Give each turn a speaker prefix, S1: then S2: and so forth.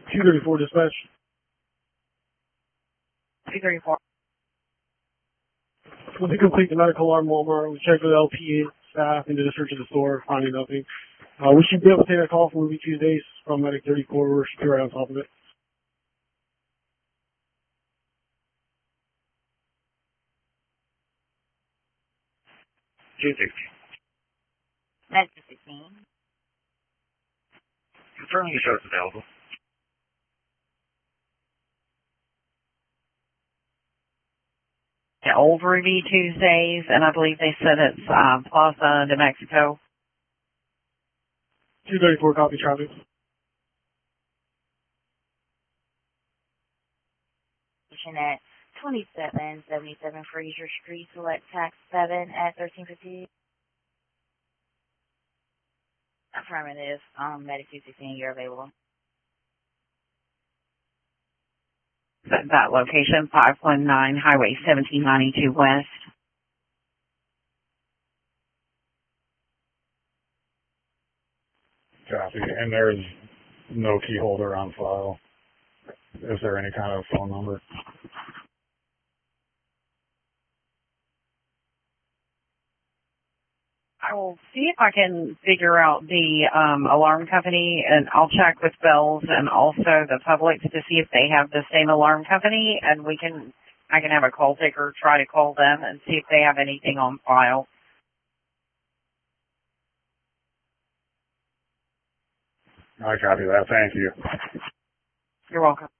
S1: 234 dispatch.
S2: 234.
S1: When they complete the medical alarm, Walmart, we checked with LP staff and did a search of the store, finding nothing. We should be able to take that call from Ruby Tuesdays from Medic 34. We should be right on top of it.
S2: Medic 16.
S3: Confirming your show's available.
S2: Yeah, Old Ruby Tuesdays, and I believe they said it's Plaza de Mexico.
S1: 234, copy traffic.
S2: At 2777 Fraser Street, select tax 7 at 1350. Affirmative. Medic 216, you're available. That location, 519 Highway 1792 West.
S4: Copy. And there's no key holder on file. Is there any kind of phone number?
S2: I will see if I can figure out the alarm company, and I'll check with Bells and also the Publix to see if they have the same alarm company, and I can have a call taker try to call them and see if they have anything on file.
S4: I copy that. Thank you.
S2: You're welcome.